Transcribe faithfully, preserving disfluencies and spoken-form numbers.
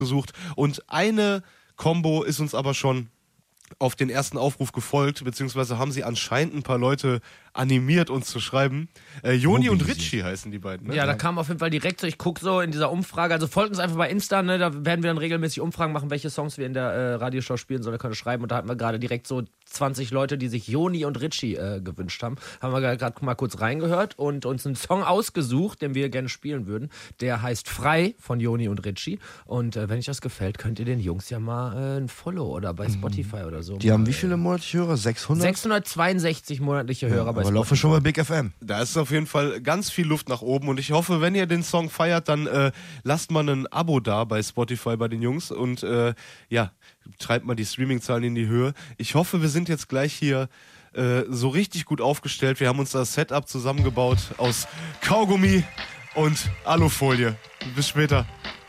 gesucht. Und eine Combo ist uns aber schon auf den ersten Aufruf gefolgt, beziehungsweise haben sie anscheinend ein paar Leute animiert, uns zu schreiben. Äh, Joni und Richie heißen die beiden, ne? Ja, da kam auf jeden Fall direkt so, ich gucke so in dieser Umfrage, also folgt uns einfach bei Insta, ne, da werden wir dann regelmäßig Umfragen machen, welche Songs wir in der äh, Radioshow spielen sollen, da könnt ihr schreiben, und da hatten wir gerade direkt so zwanzig Leute, die sich Joni und Richie äh, gewünscht haben. Haben wir gerade mal kurz reingehört und uns einen Song ausgesucht, den wir gerne spielen würden. Der heißt Frei von Joni und Richie, und äh, wenn euch das gefällt, könnt ihr den Jungs ja mal äh, ein Follow oder bei Spotify mhm. oder so. Die mal, haben wie viele monatliche Hörer? sechshundert? sechshundertzweiundsechzig monatliche Hörer ja, bei aber laufen schon bei Big F M. Da ist auf jeden Fall ganz viel Luft nach oben, und ich hoffe, wenn ihr den Song feiert, dann äh, lasst mal ein Abo da bei Spotify bei den Jungs und äh, ja, treibt mal die Streaming-Zahlen in die Höhe. Ich hoffe, wir sind jetzt gleich hier äh, so richtig gut aufgestellt. Wir haben uns das Setup zusammengebaut aus Kaugummi und Alufolie. Bis später.